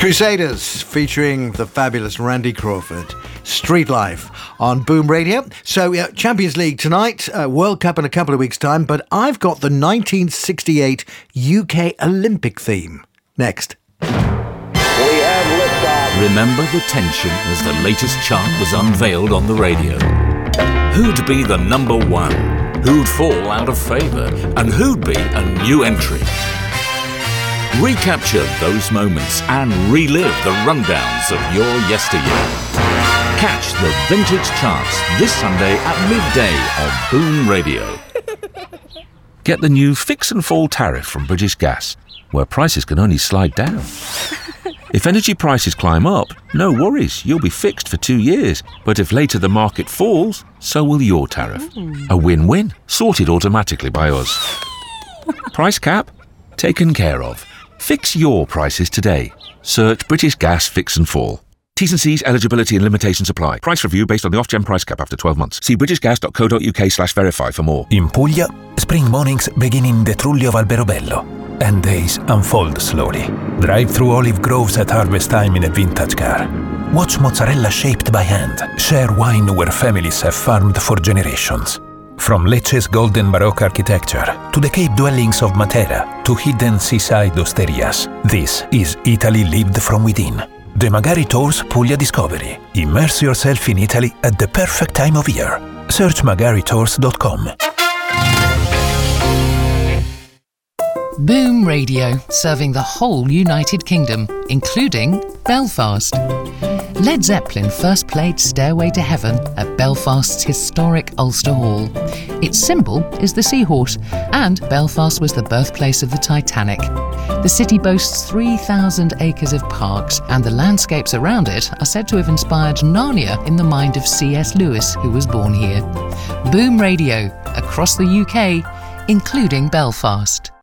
Crusaders featuring the fabulous Randy Crawford. Street Life on Boom Radio. So, Champions League tonight, World Cup in a couple of weeks' time, but I've got the 1968 UK Olympic theme. Next. We have liftoff. Remember the tension as the latest chart was unveiled on the radio. Who'd be the number one? Who'd fall out of favour? And who'd be a new entry? Recapture those moments and relive the rundowns of your yesteryear. Catch the vintage charts this Sunday at midday on Boom Radio. Get the new Fix and Fall tariff from British Gas, where prices can only slide down. If energy prices climb up, no worries, you'll be fixed for 2 years. But if later the market falls, so will your tariff. A win-win, sorted automatically by us. Price cap? Taken care of. Fix your prices today. Search British Gas Fix and Fall. T's and C's, eligibility and limitations apply. Price review based on the Ofgem price cap after 12 months. See britishgas.co.uk/verify for more. In Puglia, spring mornings begin in the Trullio of Alberobello, and days unfold slowly. Drive through olive groves at harvest time in a vintage car. Watch mozzarella shaped by hand. Share wine where families have farmed for generations. From Lecce's golden Baroque architecture to the cave dwellings of Matera to hidden seaside osterias, this is Italy lived from within. The Magari Tours Puglia Discovery. Immerse yourself in Italy at the perfect time of year. Search magaritours.com. Boom Radio, serving the whole United Kingdom, including Belfast. Led Zeppelin first played Stairway to Heaven at Belfast's historic Ulster Hall. Its symbol is the seahorse, and Belfast was the birthplace of the Titanic. The city boasts 3,000 acres of parks, and the landscapes around it are said to have inspired Narnia in the mind of C.S. Lewis, who was born here. Boom Radio, across the UK, including Belfast.